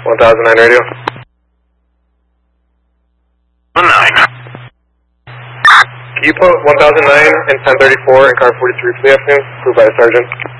1009 radio. 9. Can you put 1009 and 1034 in car 43 for the afternoon? Approved by the sergeant.